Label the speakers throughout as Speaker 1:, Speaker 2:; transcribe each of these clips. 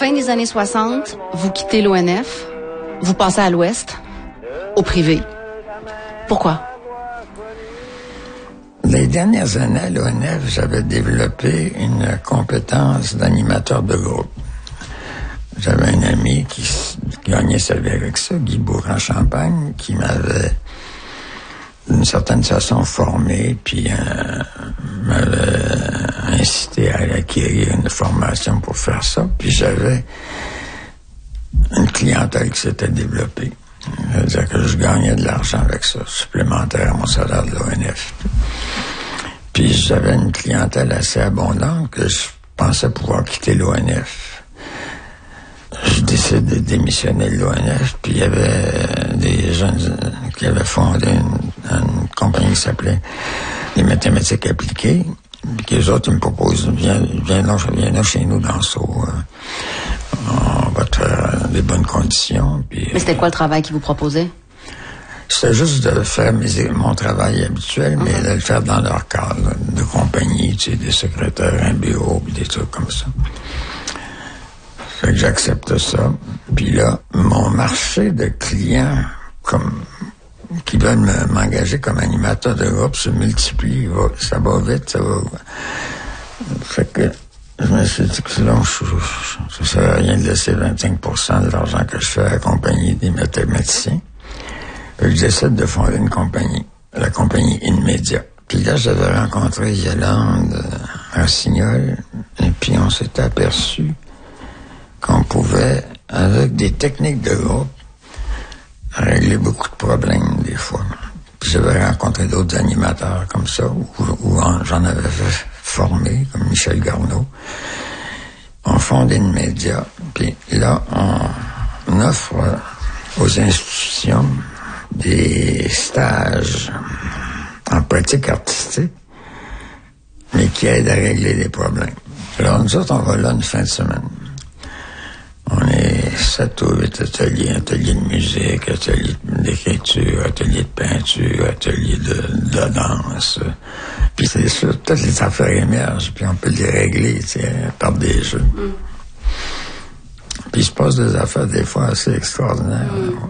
Speaker 1: fin des années 60, vous quittez l'ONF, vous passez à l'Ouest, au privé. Pourquoi?
Speaker 2: Les dernières années à l'ONF, j'avais développé une compétence d'animateur de groupe. J'avais un ami qui gagnait sa vie avec ça, Guy Bourg-en-Champagne, qui m'avait d'une certaine façon formé, puis m'avait incité à acquérir une formation pour faire ça. Puis j'avais une clientèle qui s'était développée. C'est-à-dire que je gagnais de l'argent avec ça, supplémentaire à mon salaire de l'ONF. Puis j'avais une clientèle assez abondante que je pensais pouvoir quitter l'ONF. Je décide de démissionner de l'ONF, puis il y avait des jeunes qui avaient fondé une compagnie qui s'appelait les mathématiques appliquées, puis qu'eux autres, ils me proposent, viens là chez nous dans Sceaux. On va te faire des bonnes conditions. Puis,
Speaker 1: mais c'était quoi le travail qu'ils vous proposaient?
Speaker 2: C'était juste de faire mon travail habituel, mais de le faire dans leur cadre de compagnie, tu sais, des secrétaires, un bureau, puis des trucs comme ça. Fait que j'accepte ça. Puis là, mon marché de clients qui veulent m'engager comme animateur de groupe se multiplie. Ça va vite, ça va. Fait que je me suis dit que sinon, ça sert à rien de laisser 25% de l'argent que je fais à la compagnie des mathématiciens. Fait que j'essaie de fonder une compagnie, la compagnie Inmedia. Puis là, j'avais rencontré Yolande Rossignol, et puis on s'était aperçu qu'on pouvait, avec des techniques de groupe, régler beaucoup de problèmes, des fois. Puis j'avais rencontré d'autres animateurs comme ça, où j'en avais formé, comme Michel Garneau. On fonde Inmedia, puis là, on offre aux institutions des stages en pratique artistique, mais qui aident à régler des problèmes. Alors, nous autres, on va là une fin de semaine. On est 7 ou 8 ateliers, atelier de musique, atelier d'écriture, atelier de peinture, atelier de danse. Puis c'est sûr, toutes les affaires émergent, puis on peut les régler, tu sais, par des jeux. Puis il se passe des affaires des fois assez extraordinaires.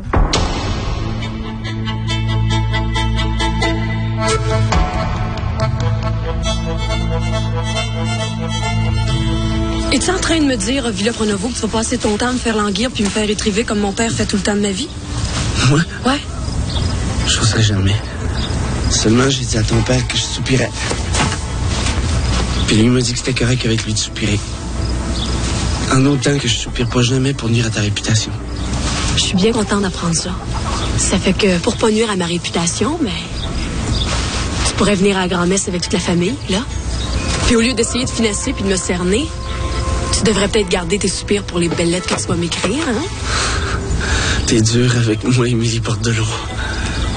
Speaker 3: Es-tu en train de me dire, Villa Pronovo, que tu vas passer ton temps à me faire languir puis me faire étriver comme mon père fait tout le temps de ma vie?
Speaker 4: Moi?
Speaker 3: Ouais.
Speaker 4: Je ferai jamais. Seulement, j'ai dit à ton père que je soupirais. Puis lui m'a dit que c'était correct avec lui de soupirer. En autant que je soupire pas jamais pour nuire à ta réputation.
Speaker 3: Je suis bien contente d'apprendre ça. Ça fait que, pour pas nuire à ma réputation, mais tu pourrais venir à la grand-messe avec toute la famille, là. Puis au lieu d'essayer de finesser puis de me cerner, tu devrais peut-être garder tes soupirs pour les belles lettres que tu vas m'écrire, hein?
Speaker 4: T'es dur avec moi, Émilie Porte-de-l'eau.